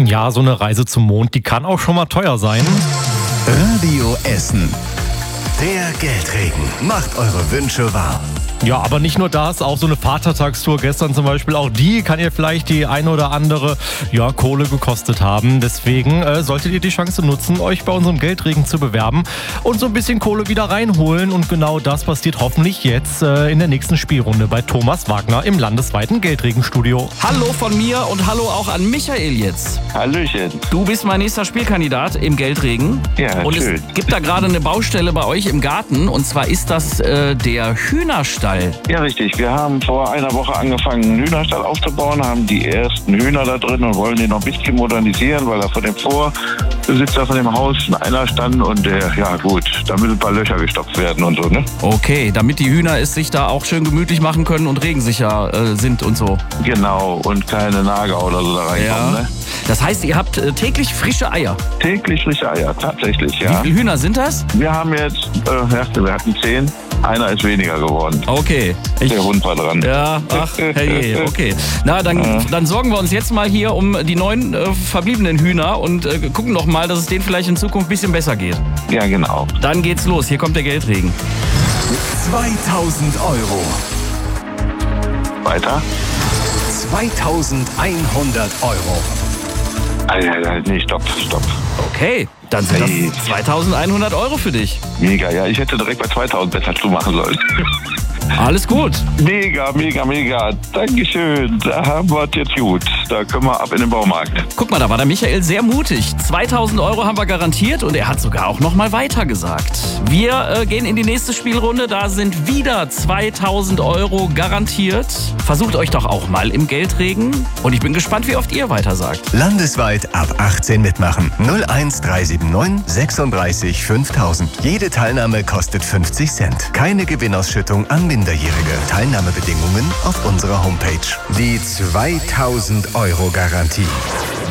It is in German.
Ja, so eine Reise zum Mond, die kann auch schon mal teuer sein. Radio Essen. Der Geldregen macht eure Wünsche wahr. Ja, aber nicht nur das, auch so eine Vatertagstour gestern zum Beispiel, auch die kann ihr vielleicht die eine oder andere Kohle gekostet haben. Deswegen solltet ihr die Chance nutzen, euch bei unserem Geldregen zu bewerben und so ein bisschen Kohle wieder reinholen. Und genau das passiert hoffentlich jetzt in der nächsten Spielrunde bei Thomas Wagner im landesweiten Geldregenstudio. Hallo von mir und hallo auch an Michael jetzt. Hallöchen. Du bist mein nächster Spielkandidat im Geldregen. Ja, und schön. es gibt da gerade eine Baustelle bei euch im Garten. Und zwar ist das der Hühnerstall. Ja, richtig. Wir haben vor einer Woche angefangen, einen Hühnerstall aufzubauen, haben die ersten Hühner da drin und wollen den noch ein bisschen modernisieren, weil da vor dem Vorbesitzer von dem Haus einer stand und da müssen ein paar Löcher gestopft werden und so, ne? Okay, damit die Hühner es sich da auch schön gemütlich machen können und regensicher sind und so. Genau, und keine Nager oder so da reinkommen, ne? Das heißt, ihr habt täglich frische Eier. Täglich frische Eier, tatsächlich, ja. Wie viele Hühner sind das? Wir haben jetzt, wir hatten 10, einer ist weniger geworden. Okay. Der Hund war dran. Ja, ach, hey, okay. Na, dann sorgen wir uns jetzt mal hier um die 9 verbliebenen Hühner und gucken doch mal, dass es denen vielleicht in Zukunft ein bisschen besser geht. Ja, genau. Dann geht's los. Hier kommt der Geldregen. 2000 Euro. Weiter? 2100 Euro. Nee, stopp. Okay, dann sind das 2100 Euro für dich. Mega, ja. Ich hätte direkt bei 2000 besser zumachen sollen. Alles gut. Mega. Dankeschön. Da haben wir es jetzt gut. Da können wir ab in den Baumarkt. Guck mal, da war der Michael sehr mutig. 2000 Euro haben wir garantiert und er hat sogar auch noch mal weiter gesagt. Wir gehen in die nächste Spielrunde. Da sind wieder 2000 Euro garantiert. Versucht euch doch auch mal im Geldregen. Und ich bin gespannt, wie oft ihr weiter sagt. Landesweit ab 18 mitmachen. 01379 36 5000. Jede Teilnahme kostet 50 Cent. Keine Gewinnausschüttung an Minderjährige. Teilnahmebedingungen auf unserer Homepage. Die 2000 Euro Garantie.